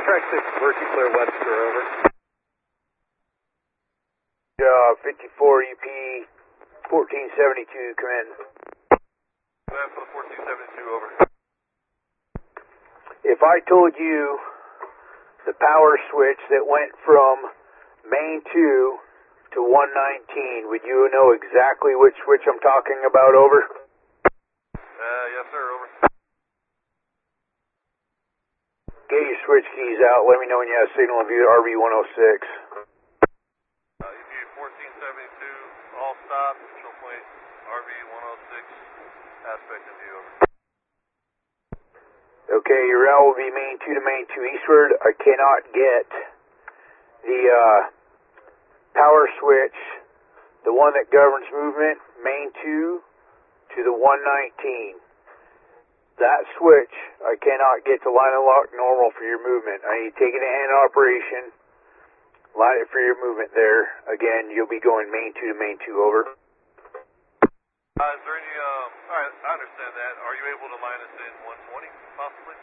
Track 6, Mercy Clear Webster, over. 54 EP 1472, come in. For the 1472, over. If I told you the power switch that went from main 2 to 119, would you know exactly which switch I'm talking about, over? Yes, sir, over. Get your switch keys out, let me know when you have signal of view at RV106. EPU 1472, all stop, control point, RV106, aspect of view, over. Okay, your route will be main 2 to main 2 eastward. I cannot get the power switch, the one that governs movement, main 2 to the 119. That switch, I cannot get to line and lock normal for your movement. I need to take it in hand operation, line it for your movement there. Again, you'll be going main 2 to main 2, over. Is there any, alright, I understand that. Are you able to line us in 120, possibly?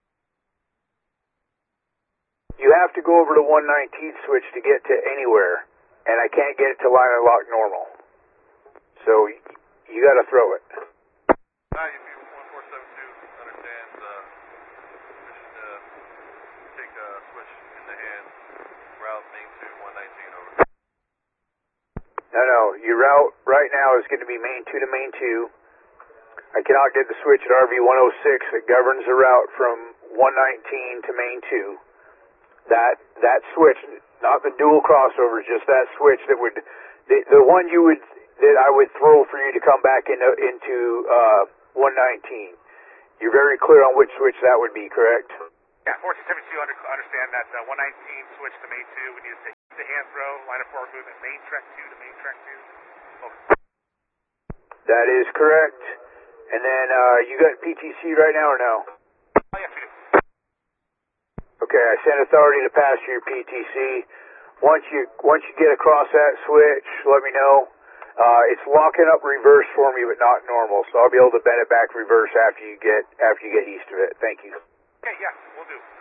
You have to go over to 119 switch to get to anywhere, and I can't get it to line and lock normal. So, you gotta throw it. EPU 1472 understands, mission to take a switch in the hand, route main 2, 119, over. No, your route right now is going to be main 2 to main 2. I cannot get the switch at RV106 that governs the route from 119 to main 2. That switch, not the dual crossovers, just that switch that would, the one that I would throw for you to come back into 119. You're very clear on which switch that would be, correct? Yeah, 1472 understand that 119 switch to main 2. We need to take the hand throw, line of forward movement, main track 2 to main track 2. Over. That is correct. And then, you got PTC right now or no? Oh, yes, we do. Okay, I sent authority to pass your PTC. Once you get across that switch, let me know. It's locking up reverse for me, but not normal, so I'll be able to bend it back reverse after you get east of it. Thank you. Okay, yeah, we'll do.